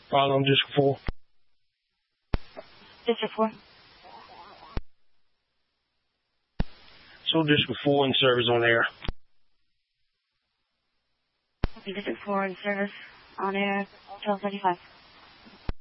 Problem District 4. District 4. So District 4 in service on air. District 4 in service on air, 1235.